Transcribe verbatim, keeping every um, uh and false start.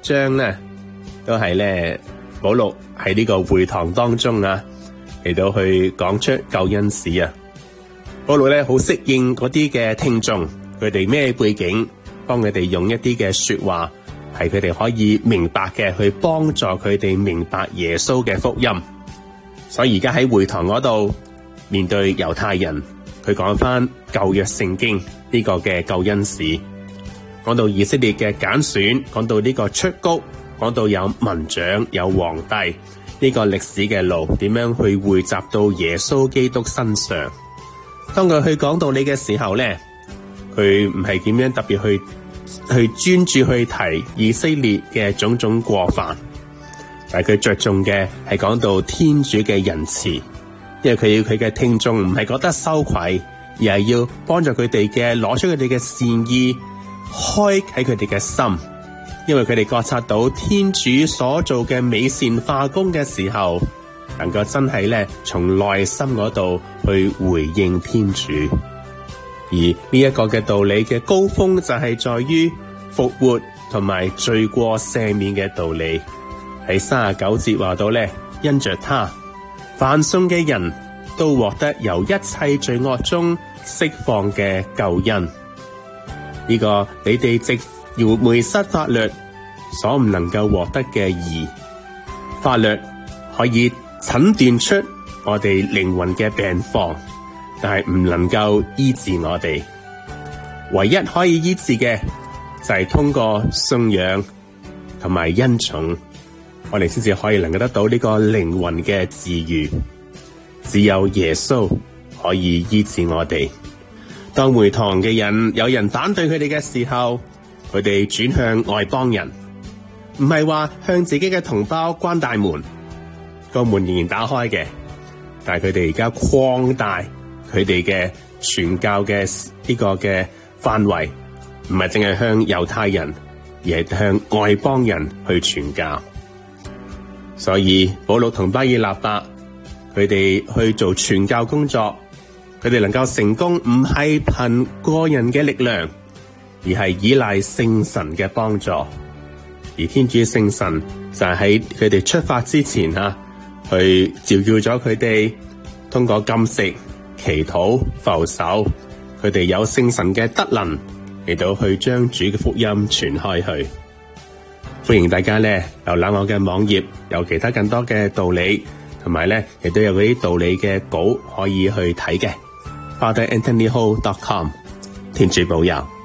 章咧，都係咧保祿喺呢個會堂當中啊，嚟到去講出救恩史啊。保祿咧好適應嗰啲嘅聽眾，佢哋咩背景，幫佢哋用一啲嘅說話，係佢哋可以明白嘅，去幫助佢哋明白耶穌嘅福音。所以而家喺會堂嗰度，面對猶太人，佢講翻舊約聖經呢個嘅救恩史，講到以色列嘅揀選，講到呢個出谷，講到有民長有皇帝，呢個歷史嘅路點樣去匯集到耶穌基督身上。當佢去講道理嘅時候咧，佢唔係點樣特別去去專注去提以色列嘅種種過犯，但係佢着重嘅係講到天主嘅仁慈，因為佢要佢嘅聽眾唔係覺得羞愧，而係要幫助佢哋嘅攞出佢哋嘅善意，開啟佢哋嘅心，因為佢哋覺察到天主所做嘅美善化工嘅時候，能夠真係咧從內心嗰度去回應天主。而呢一個嘅道理嘅高峰就係在於復活同埋罪過赦免嘅道理。喺三十九節話到咧，因着他，凡信嘅人都獲得由一切罪惡中釋放嘅救恩。呢、這個你哋藉描梅瑟法律所唔能夠獲得嘅義，法律可以診斷出我哋靈魂嘅病況，但係唔能夠醫治我哋。唯一可以醫治嘅就係通過信仰同埋恩寵，我哋先至可以能夠得到呢個靈魂嘅治癒。只有耶穌可以醫治我哋。當會堂嘅人有人反對佢哋嘅時候，佢哋轉向外邦人，唔係話向自己嘅同胞關大門，個門仍然打開嘅，但係佢哋而家擴大佢哋嘅傳教嘅呢個嘅範圍，唔係淨係向猶太人，而係向外邦人去傳教。所以保祿同巴爾納伯佢哋去做傳教工作，佢哋能夠成功，唔係憑個人嘅力量，而係依賴聖神嘅幫助。而天主聖神就係喺佢哋出發之前啊，去召叫咗佢哋，通過禁食、祈禱、浮手，佢哋有聖神嘅德能嚟到去將主嘅福音傳開去。歡迎大家咧瀏覽我嘅網頁，有其他更多嘅道理，同埋咧亦都有嗰啲道理嘅稿可以去睇嘅。father anthony ho dot com， 天主保佑。